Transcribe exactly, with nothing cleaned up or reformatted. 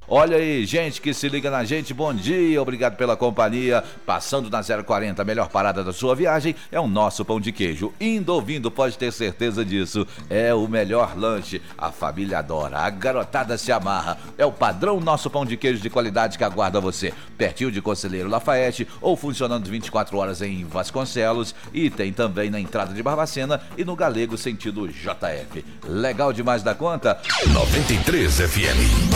Olha aí, gente que se liga na gente, bom dia, obrigado pela companhia. Passando na zero quarenta, a melhor parada da sua viagem é o nosso pão de queijo. Indo ouvindo, pode ter certeza disso. É o melhor lanche, a família adora, a garotada se amarra. É o padrão nosso pão de queijo de qualidade que aguarda você. Pertinho de Conselheiro Lafayette ou funcionando vinte e quatro horas em Vasconcelos. E tem também na entrada de Barbacena e no Galego sentido J F. Legal demais da conta? noventa e três F M.